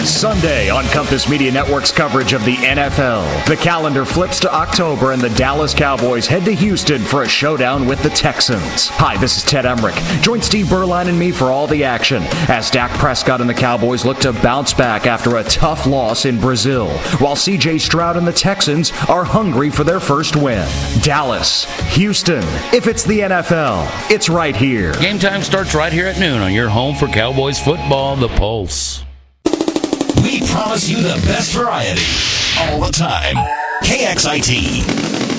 Sunday on Compass Media Network's coverage of the NFL. The calendar flips to October and the Dallas Cowboys head to Houston for a showdown with the Texans. Hi, this is Ted Emmerich. Join Steve Berline and me for all the action as Dak Prescott and the Cowboys look to bounce back after a tough loss in Brazil, while C.J. Stroud and the Texans are hungry for their first win. Dallas, Houston, if it's the NFL, it's right here. Game time starts right here at noon on your home for Cowboys football, The Pulse. We promise you the best variety all the time. KXIT.